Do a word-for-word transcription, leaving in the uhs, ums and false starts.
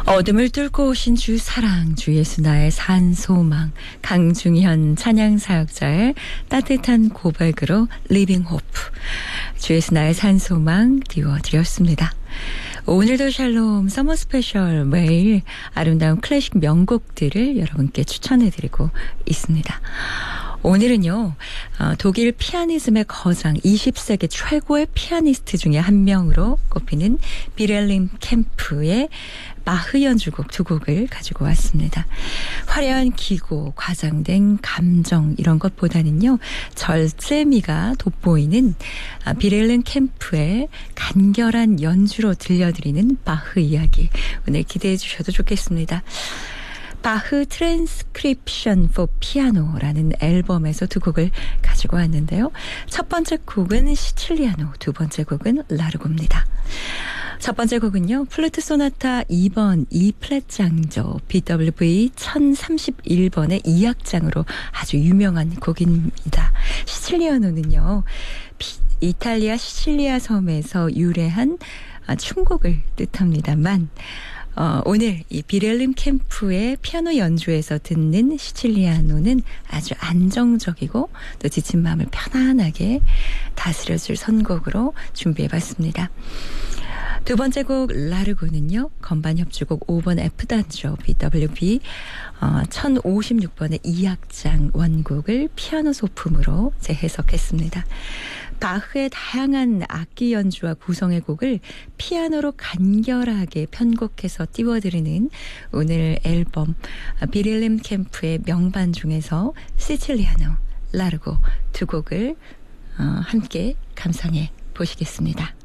어둠을 뚫고 오신 주 사랑, 주 예수 나의 산소망, 강중현 찬양사역자의 따뜻한 고백으로 리빙 호프, 주 예수 나의 산소망 띄워드렸습니다. 오늘도 샬롬 서머 스페셜 매일 아름다운 클래식 명곡들을 여러분께 추천해드리고 있습니다. 오늘은요, 독일 피아니즘의 거장, 이십 세기 최고의 피아니스트 중에 한 명으로 꼽히는 비렐림 캠프의 바흐 연주곡 두 곡을 가지고 왔습니다. 화려한 기고, 과장된 감정 이런 것보다는요, 절제미가 돋보이는 비렐림 캠프의 간결한 연주로 들려드리는 바흐 이야기, 오늘 기대해 주셔도 좋겠습니다. 바흐 트랜스크립션 포 피아노라는 앨범에서 두 곡을 가지고 왔는데요. 첫 번째 곡은 시칠리아노, 두 번째 곡은 라르고입니다. 첫 번째 곡은요, 플루트 소나타 이 번 이 플랫 장조 비더블유브이 천삼십일 번의 이 악장으로 아주 유명한 곡입니다. 시칠리아노는요, 이탈리아 시칠리아 섬에서 유래한 춤곡을 뜻합니다만, 어, 오늘 이 비렐림 캠프의 피아노 연주에서 듣는 시칠리아노는 아주 안정적이고 또 지친 마음을 편안하게 다스려줄 선곡으로 준비해봤습니다. 두 번째 곡 라르고는요, 건반 협주곡 오 번 F 단조 비더블유비 어, 천오십육 번의 이 악장 원곡을 피아노 소품으로 재해석했습니다. 바흐의 다양한 악기 연주와 구성의 곡을 피아노로 간결하게 편곡해서 띄워드리는 오늘 앨범 비렐림 캠프의 명반 중에서 시칠리아노, 라르고 두 곡을 어, 함께 감상해 보시겠습니다.